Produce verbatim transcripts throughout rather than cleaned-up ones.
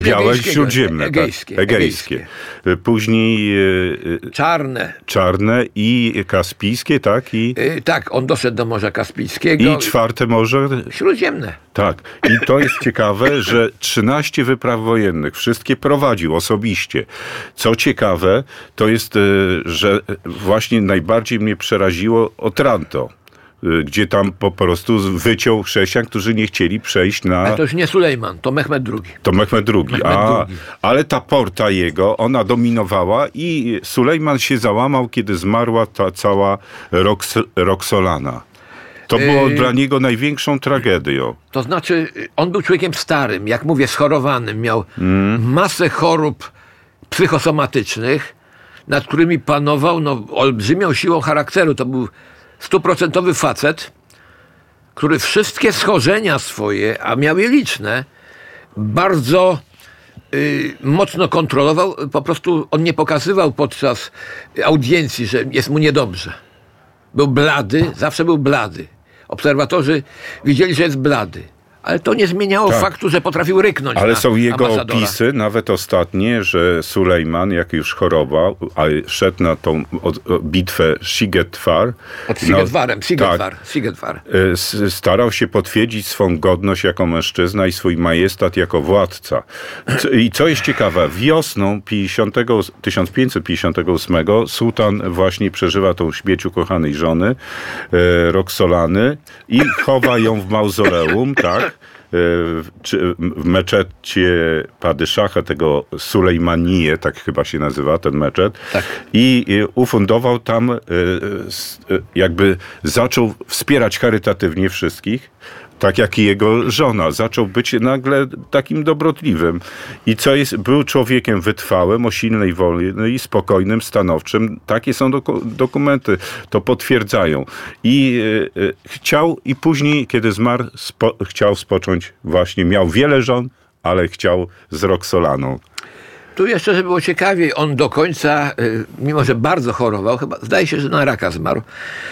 Białe śródziemne, egejskie, tak, egejskie. egejskie. Później czarne. Czarne i kaspijskie, tak? I, yy, tak, on doszedł do Morza Kaspijskiego. I czwarte morze? Śródziemne. Tak. I to jest ciekawe, że trzynaście wypraw wojennych, wszystkie prowadził osobiście. Co ciekawe, to jest, że właśnie najbardziej mnie przeraziło Otranto, gdzie tam po prostu wyciął chrześcijan, którzy nie chcieli przejść na... Ale to już nie Sulejman, to Mehmed drugi. To Mehmed drugi. Mehmed A, drugi. Ale ta porta jego, ona dominowała i Sulejman się załamał, kiedy zmarła ta cała Roks- Roxolana. To było yy... dla niego największą tragedią. To znaczy, on był człowiekiem starym, jak mówię, schorowanym. Miał mm. masę chorób psychosomatycznych, nad którymi panował no, olbrzymią siłą charakteru. To był stuprocentowy facet, który wszystkie schorzenia swoje, a miał je liczne, bardzo y, mocno kontrolował. Po prostu on nie pokazywał podczas audiencji, że jest mu niedobrze. Był blady, zawsze był blady. Obserwatorzy widzieli, że jest blady. Ale to nie zmieniało tak. faktu, że potrafił ryknąć. Ale na są jego ambasadora. opisy, nawet ostatnie, że Sulejman, jak już chorował, a szedł na tą od, o, bitwę Sigetwar. Od Sigetwarem, no, Sigetwar, tak, Sigetwar. Y, starał się potwierdzić swą godność jako mężczyzna i swój majestat jako władca. I co jest ciekawe, wiosną tysiąc pięćset pięćdziesiątego ósmego sułtan właśnie przeżywa tą śmierć ukochanej żony, y, Roxolany, i chowa ją w mauzoleum, tak? W meczecie Padyszacha, tego Sulejmaniye, tak chyba się nazywa ten meczet, tak. I ufundował tam, jakby zaczął wspierać charytatywnie wszystkich, tak jak i jego żona. Zaczął być nagle takim dobrotliwym. I co jest, był człowiekiem wytrwałym, o silnej woli, no i spokojnym, stanowczym. Takie są doku- dokumenty, to potwierdzają. I y, chciał, i później, kiedy zmarł, spo, chciał spocząć właśnie, miał wiele żon, ale chciał z Roxolaną. Tu jeszcze, żeby było ciekawiej, on do końca, y, mimo że bardzo chorował, chyba zdaje się, że na raka zmarł,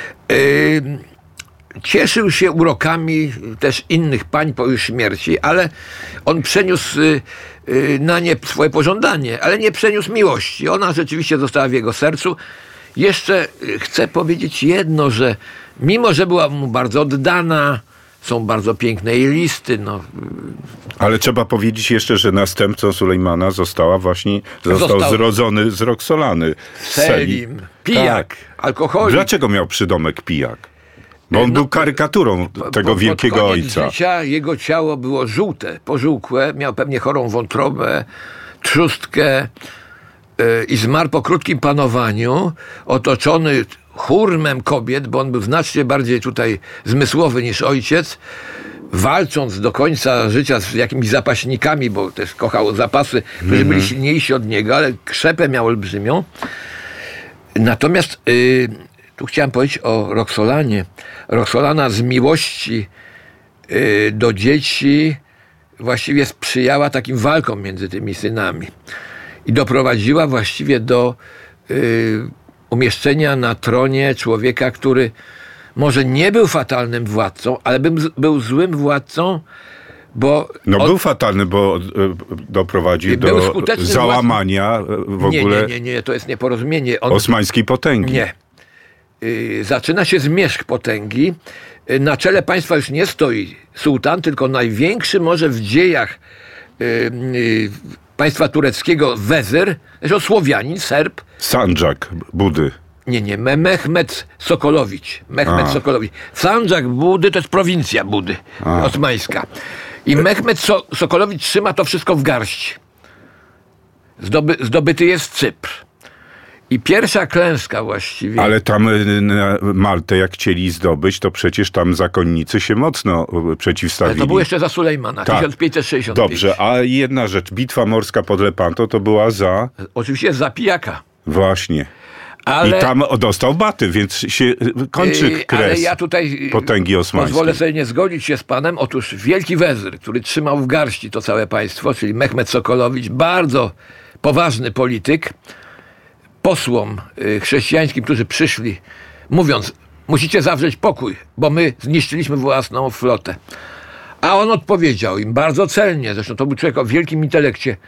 y, cieszył się urokami też innych pań po już śmierci, ale on przeniósł y, y, na nie swoje pożądanie, ale nie przeniósł miłości. Ona rzeczywiście została w jego sercu. Jeszcze y, chcę powiedzieć jedno, że mimo, że była mu bardzo oddana, są bardzo piękne jej listy. No. Ale trzeba powiedzieć jeszcze, że następcą Sulejmana została właśnie, został, został zrodzony z Roxolany. Selim, pijak, tak. Alkoholik. Dlaczego miał przydomek pijak? Bo on no, był karykaturą tego po, wielkiego pod koniec ojca. Życia jego ciało było żółte, pożółkłe, miał pewnie chorą wątrobę, trzustkę yy, i zmarł po krótkim panowaniu, otoczony hurmem kobiet, bo on był znacznie bardziej tutaj zmysłowy niż ojciec, walcząc do końca życia z jakimiś zapaśnikami, bo też kochał zapasy, którzy mm-hmm. byli silniejsi od niego, ale krzepę miał olbrzymią. Natomiast yy, tu chciałem powiedzieć o Roxolanie. Roxolana z miłości y, do dzieci właściwie sprzyjała takim walkom między tymi synami. I doprowadziła właściwie do y, umieszczenia na tronie człowieka, który może nie był fatalnym władcą, ale był, był złym władcą, bo... No od... był fatalny, bo y, doprowadził do załamania w ogóle... Nie, nie, nie, nie, to jest nieporozumienie. On... osmańskiej potęgi. Nie. Yy, zaczyna się zmierzch potęgi. Yy, na czele państwa już nie stoi sułtan, tylko największy może w dziejach yy, yy, państwa tureckiego wezyr, zresztą Słowianin, Serb. Sandżak Budy. Nie, nie, Mehmed Sokolowicz. Mehmed A. Sokolowicz. Sandżak Budy to jest prowincja Budy A. osmańska. I Mehmed so- Sokolowicz trzyma to wszystko w garści. Zdoby- zdobyty jest Cypr. I pierwsza klęska właściwie. Ale tam na Maltę, jak chcieli zdobyć, to przecież tam zakonnicy się mocno przeciwstawili. Ale to było jeszcze za Sulejmana, tak. tysiąc pięćset sześćdziesiąt pięć. Dobrze, a jedna rzecz, bitwa morska pod Lepanto to była za... Oczywiście za pijaka. Właśnie. Ale... I tam dostał baty, więc się kończy kres ale ja tutaj potęgi osmańskiej. Pozwolę sobie nie zgodzić się z panem. Otóż wielki wezyr, który trzymał w garści to całe państwo, czyli Mehmed Sokolowicz, bardzo poważny polityk, posłom chrześcijańskim, którzy przyszli, mówiąc, musicie zawrzeć pokój, bo my zniszczyliśmy własną flotę. A on odpowiedział im bardzo celnie, zresztą to był człowiek o wielkim intelekcie.